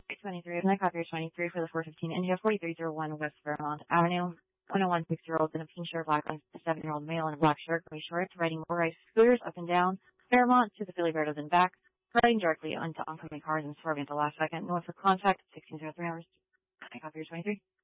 23, Night Copier 23 for the 415 India, 4301 West Vermont Avenue. 101 6-year-old in a pink shirt, black on a 7-year-old male in a black shirt, gray shorts, riding motorized scooters up and down Fairmont to the Philly Road and back, riding directly onto oncoming cars and swerving at the last second. North for contact, 1603 hours. Night Copier 23.